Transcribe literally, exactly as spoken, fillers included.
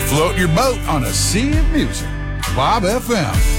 Float your boat on a sea of music. Bob F M.